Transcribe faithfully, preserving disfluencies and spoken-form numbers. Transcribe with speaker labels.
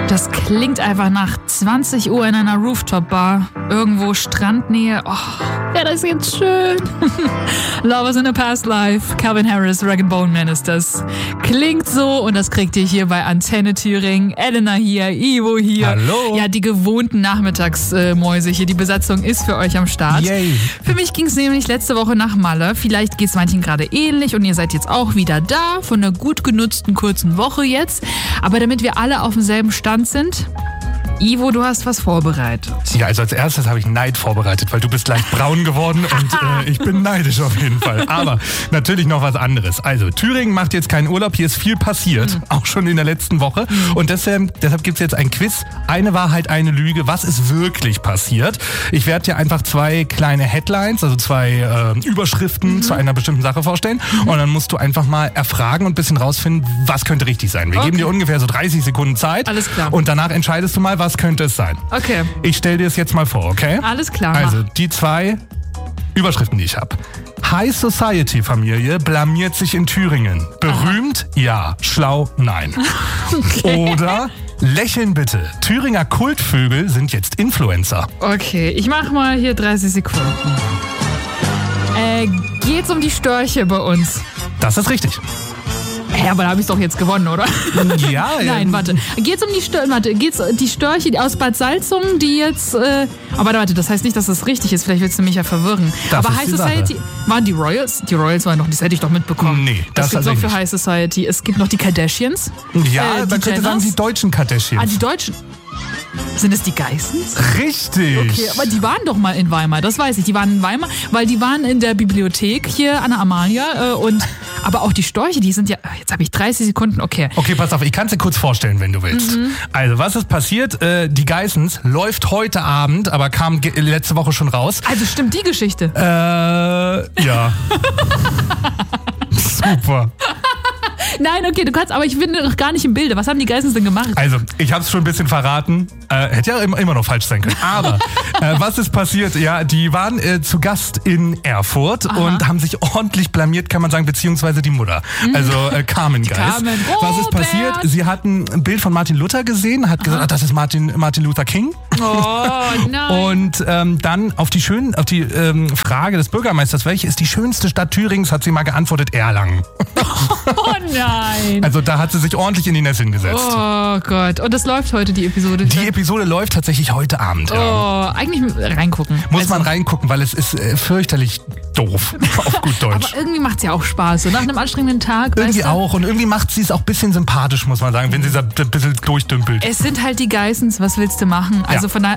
Speaker 1: Das klingt einfach nach zwanzig Uhr in einer Rooftop-Bar. Irgendwo Strandnähe. Oh, wäre das jetzt schön. Lovers in a Past Life. Calvin Harris, Rag and Bone Man ist das. Klingt so und das kriegt ihr hier bei Antenne Thüringen. Elena hier, Ivo hier.
Speaker 2: Hallo.
Speaker 1: Ja, die gewohnten Nachmittagsmäuse hier. Die Besatzung ist für euch am Start.
Speaker 2: Yay.
Speaker 1: Für mich ging es nämlich letzte Woche nach Malle. Vielleicht geht es manchen gerade ähnlich und ihr seid jetzt auch wieder da. Von einer gut genutzten kurzen Woche jetzt. Aber damit wir alle auf demselben Stand sind, Ivo, du hast was vorbereitet.
Speaker 2: Ja, also als erstes habe ich Neid vorbereitet, weil du bist leicht braun geworden und äh, ich bin neidisch auf jeden Fall. Aber natürlich noch was anderes. Also Thüringen macht jetzt keinen Urlaub, hier ist viel passiert, mhm. auch schon in der letzten Woche. Mhm. Und deshalb, deshalb gibt es jetzt ein Quiz, eine Wahrheit, eine Lüge. Was ist wirklich passiert? Ich werde dir einfach zwei kleine Headlines, also zwei äh, Überschriften mhm. zu einer bestimmten Sache vorstellen. Mhm. Und dann musst du einfach mal erfragen und ein bisschen rausfinden, was könnte richtig sein. Wir okay. geben dir ungefähr so dreißig Sekunden Zeit.
Speaker 1: Alles klar.
Speaker 2: Und danach entscheidest du mal, was könnte es sein.
Speaker 1: Okay.
Speaker 2: Ich stelle dir es jetzt mal vor, okay?
Speaker 1: Alles klar.
Speaker 2: Also, die zwei Überschriften, die ich habe. High Society Familie blamiert sich in Thüringen. Berühmt? Aha. Ja. Schlau? Nein. Okay. Oder lächeln bitte. Thüringer Kultvögel sind jetzt Influencer.
Speaker 1: Okay, ich mache mal hier dreißig Sekunden. Äh, geht's um die Störche bei uns?
Speaker 2: Das ist richtig.
Speaker 1: Ja, aber da habe ich doch jetzt gewonnen, oder?
Speaker 2: Ja, ja.
Speaker 1: Nein, warte. Geht's um die Störche, warte, geht's die Störche aus Bad Salzungen, die jetzt, äh, aber warte, das heißt nicht, dass das richtig ist. Vielleicht willst du mich ja verwirren.
Speaker 2: Das
Speaker 1: aber
Speaker 2: ist
Speaker 1: High
Speaker 2: die
Speaker 1: Society,
Speaker 2: Sache.
Speaker 1: Waren die Royals? Die Royals waren doch, das hätte ich doch mitbekommen.
Speaker 2: Nee, das,
Speaker 1: das gibt's
Speaker 2: also
Speaker 1: noch für High Society. Es gibt noch die Kardashians.
Speaker 2: Ja,
Speaker 1: äh,
Speaker 2: man könnte
Speaker 1: Jenners.
Speaker 2: sagen, die deutschen Kardashians.
Speaker 1: Ah, die deutschen. Sind es die Geissens?
Speaker 2: Richtig.
Speaker 1: Okay, aber die waren doch mal in Weimar, das weiß ich. Die waren in Weimar, weil die waren in der Bibliothek hier an der Amalia. Äh, und, aber auch die Störche, die sind ja... Jetzt habe ich dreißig Sekunden, okay.
Speaker 2: Okay, pass auf, ich kann es dir kurz vorstellen, wenn du willst. Mhm. Also, was ist passiert? Äh, die Geissens läuft heute Abend, aber kam ge- letzte Woche schon raus.
Speaker 1: Also stimmt die Geschichte?
Speaker 2: Äh, ja. Super.
Speaker 1: Nein, okay, du kannst, aber ich bin noch gar nicht im Bilde. Was haben die Geissens denn gemacht?
Speaker 2: Also, ich habe es schon ein bisschen verraten. Äh, hätte ja immer, immer noch falsch sein können. Aber äh, was ist passiert? Ja, die waren äh, zu Gast in Erfurt. Aha. Und haben sich ordentlich blamiert, kann man sagen, beziehungsweise die Mutter. Also äh, Carmen Geiss.
Speaker 1: Carmen.
Speaker 2: Was ist passiert? Sie hatten ein Bild von Martin Luther gesehen, hat Aha. gesagt, ach, das ist Martin, Martin Luther King.
Speaker 1: Oh, nein.
Speaker 2: Und ähm, dann auf die, schön, auf die ähm, Frage des Bürgermeisters, welche ist die schönste Stadt Thürings, hat sie mal geantwortet, Erlangen.
Speaker 1: Oh nein.
Speaker 2: Also da hat sie sich ordentlich in die Nesseln gesetzt.
Speaker 1: Oh Gott. Und das läuft heute, die Episode?
Speaker 2: Die Episode läuft tatsächlich heute Abend.
Speaker 1: Oh,
Speaker 2: ja.
Speaker 1: eigentlich reingucken.
Speaker 2: Muss
Speaker 1: also,
Speaker 2: man reingucken, weil es ist äh, fürchterlich doof, auf gut Deutsch.
Speaker 1: Aber irgendwie macht es ja auch Spaß, so nach einem anstrengenden Tag.
Speaker 2: Irgendwie
Speaker 1: weißt du?
Speaker 2: auch. Und irgendwie macht sie es auch ein bisschen sympathisch, muss man sagen, wenn sie da ein bisschen durchdümpelt.
Speaker 1: Es sind halt die Geissens, was willst du machen? Also
Speaker 2: ja.
Speaker 1: von daher,